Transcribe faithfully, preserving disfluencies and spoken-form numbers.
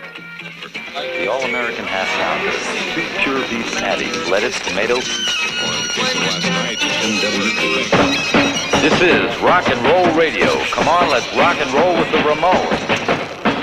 The All-American Half Pounder. Two pure beef patties, lettuce, tomato. This is Rock and Roll Radio. Come on, let's rock and roll with the Ramones.